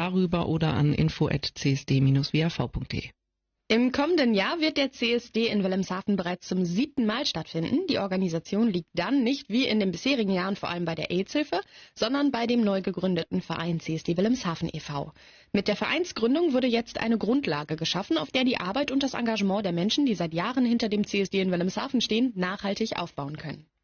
darüber oder an info@csd-wav.de. Im kommenden Jahr wird der CSD in Wilhelmshaven bereits zum 7. Mal stattfinden. Die Organisation liegt dann nicht wie in den bisherigen Jahren vor allem bei der AIDS-Hilfe, sondern bei dem neu gegründeten Verein CSD Wilhelmshaven e.V. Mit der Vereinsgründung wurde jetzt eine Grundlage geschaffen, auf der die Arbeit und das Engagement der Menschen, die seit Jahren hinter dem CSD in Wilhelmshaven stehen, nachhaltig aufbauen können.